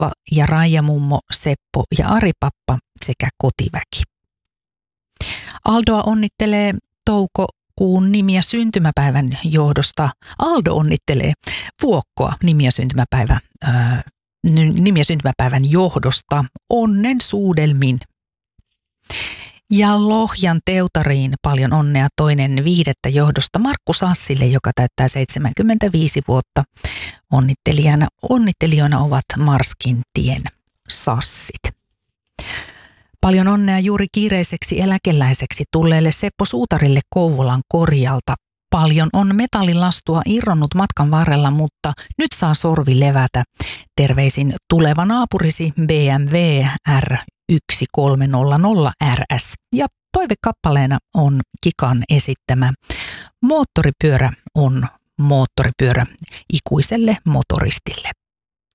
pappa ja Raija-mummo, Seppo ja Ari-pappa sekä kotiväki. Aldoa onnittelee toukokuun nimi- ja syntymäpäivän johdosta. Aldo onnittelee Vuokkoa nimi- ja syntymäpäivän johdosta. Onnen suudelmin. Ja Lohjan Teutariin paljon onnea 2.5. johdosta Markku Sassille, joka täyttää 75 vuotta. Onnittelijoina ovat Marskintien Sassit. Paljon onnea juuri kiireiseksi eläkeläiseksi tulleelle Seppo Suutarille Kouvolan Korjalta. Paljon on metallilastua irronnut matkan varrella, mutta nyt saa sorvi levätä. Terveisin tuleva naapurisi BMW R1300 RS. Ja toivekappaleena on Kikan esittämä Moottoripyörä on moottoripyörä ikuiselle motoristille.